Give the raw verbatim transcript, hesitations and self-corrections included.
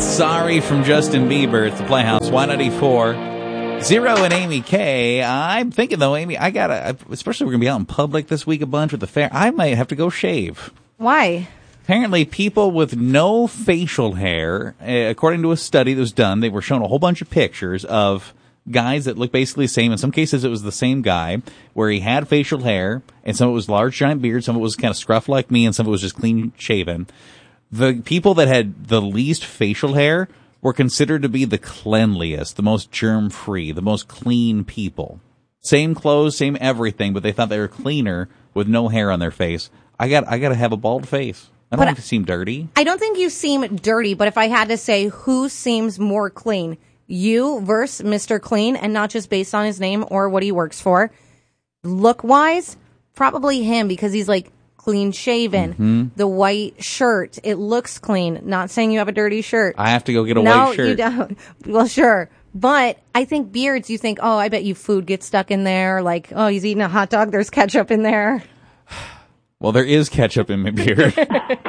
Sorry from Justin Bieber. It's the Playhouse, Y ninety-four. Zero and Amy K. I'm thinking, though, Amy, I gotta, especially we're gonna be out in public this week a bunch with the fair, I might have to go shave. Why? Apparently, people with no facial hair, according to a study that was done, they were shown a whole bunch of pictures of guys that look basically the same. In some cases, it was the same guy, where he had facial hair, and some of it was large, giant beard, some of it was kind of scruff like me, and some of it was just clean shaven. The people that had the least facial hair were considered to be the cleanliest, the most germ-free, the most clean people. Same clothes, same everything, but they thought they were cleaner with no hair on their face. I got, I got to have a bald face. I don't But have to seem dirty. I don't think you seem dirty, but if I had to say who seems more clean, you versus Mister Clean, and not just based on his name or what he works for, look-wise, probably him, because he's like clean shaven, mm-hmm. the white shirt, it looks clean. Not saying you have a dirty shirt. I have to go get a no, white shirt. No, you don't. Well, sure. But I think beards, you think, oh, I bet you food gets stuck in there. Like, oh, he's eating a hot dog, there's ketchup in there. Well, there is ketchup in my beard.